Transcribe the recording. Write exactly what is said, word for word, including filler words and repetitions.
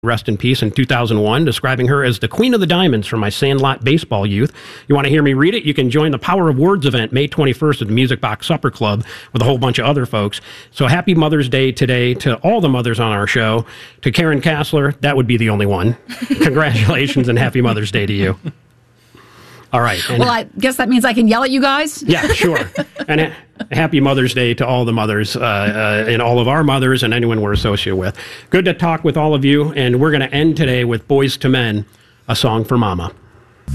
rest in peace, in two thousand one, describing her as the Queen of the Diamonds from my Sandlot baseball youth. You want to hear me read it? You can join the Power of Words event May twenty-first at the Music Box Supper Club with a whole bunch of other folks. So happy Mother's Day today to all the mothers on our show. To Karen Kassler, that would be the only one. Congratulations and happy Mother's Day to you. All right. And well, I guess that means I can yell at you guys? Yeah, sure. And a happy Mother's Day to all the mothers uh, uh, and all of our mothers and anyone we're associated with. Good to talk with all of you, and we're going to end today with Boys to Men, a song for Mama.